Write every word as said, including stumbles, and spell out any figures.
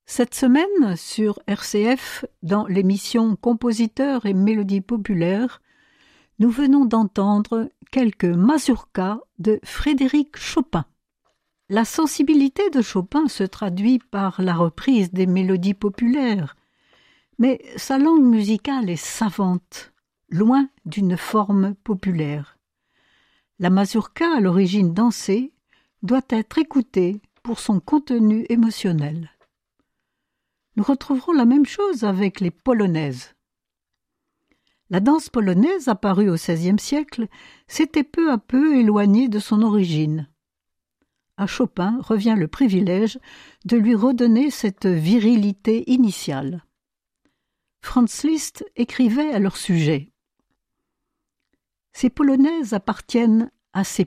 Cette semaine, sur R C F, dans l'émission Compositeurs et mélodies populaires, nous venons d'entendre quelques mazurkas de Frédéric Chopin. La sensibilité de Chopin se traduit par la reprise des mélodies populaires, mais sa langue musicale est savante, loin d'une forme populaire. La mazurka, à l'origine dansée, doit être écoutée pour son contenu émotionnel. Nous retrouverons la même chose avec les polonaises. La danse polonaise, apparue au seizième siècle, s'était peu à peu éloignée de son origine. À Chopin revient le privilège de lui redonner cette virilité initiale. Franz Liszt écrivait à leur sujet. Ces polonaises appartiennent à ces